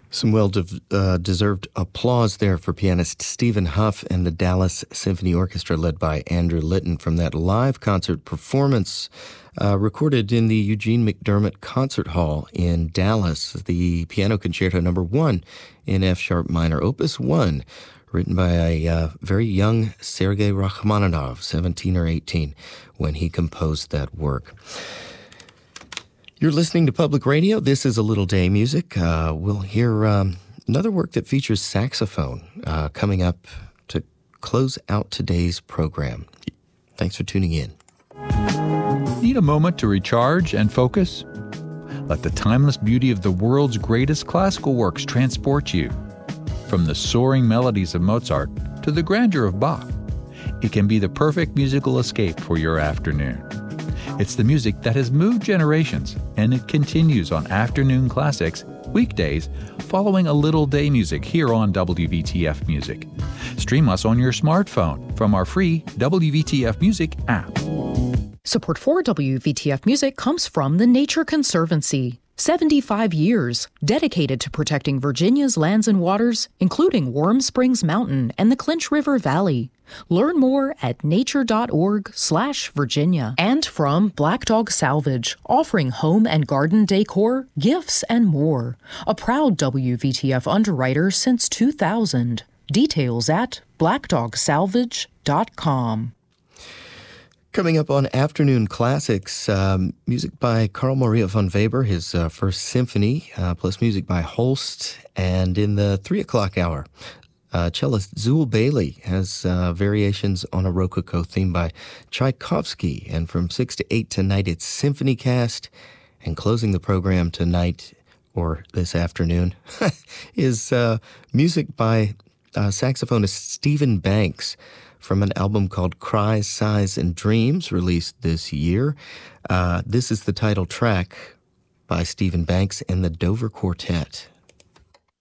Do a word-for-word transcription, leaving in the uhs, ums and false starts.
Some well-deserved uh, applause there for pianist Stephen Huff and the Dallas Symphony Orchestra led by Andrew Litton from that live concert performance uh, recorded in the Eugene McDermott Concert Hall in Dallas. The Piano Concerto Number One in F-sharp minor, Opus One, written by a uh, very young Sergei Rachmaninoff, seventeen or eighteen, when he composed that work. You're listening to Public Radio. This is A Little Day Music. Uh, we'll hear um, another work that features saxophone uh, coming up to close out today's program. Thanks for tuning in. Need a moment to recharge and focus? Let the timeless beauty of the world's greatest classical works transport you. From the soaring melodies of Mozart to the grandeur of Bach, it can be the perfect musical escape for your afternoon. It's the music that has moved generations, and it continues on Afternoon Classics, weekdays, following A Little Day Music here on W V T F Music. Stream us on your smartphone from our free W V T F Music app. Support for W V T F Music comes from the Nature Conservancy. seventy-five years dedicated to protecting Virginia's lands and waters, including Warm Springs Mountain and the Clinch River Valley. Learn more at nature.org slash Virginia. And from Black Dog Salvage, offering home and garden decor, gifts, and more. A proud W V T F underwriter since two thousand. Details at black dog salvage dot com. Coming up on Afternoon Classics, um, music by Carl Maria von Weber, his uh, first symphony, uh, plus music by Holst. And in the three o'clock hour, uh, cellist Zool Bailey has uh, variations on a Rococo theme by Tchaikovsky. And from six to eight tonight, it's Symphony Cast. And closing the program tonight, or this afternoon, is uh, music by uh, saxophonist Stephen Banks, from an album called Cries, Sighs, and Dreams, released this year. Uh, this is the title track by Stephen Banks and the Dover Quartet.